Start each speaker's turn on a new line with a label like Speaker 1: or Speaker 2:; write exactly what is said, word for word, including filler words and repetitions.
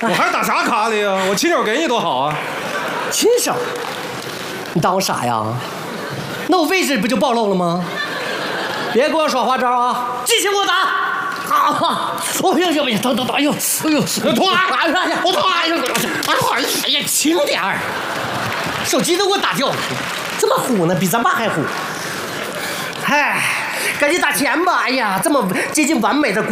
Speaker 1: 我还打啥卡里呀？我亲手给你多好啊！
Speaker 2: 亲手？你当我傻呀？那我位置不就暴露了吗？别给我耍花招啊！继续给我打！啊！我不行行不行，等等等，哎呦哎呦，痛啊！哎呀，我痛啊！哎呦，哎呀，轻点儿，手机都给我打掉了，这么虎呢，比咱爸还虎。唉，赶紧打钱吧！哎呀，这么接近完美的。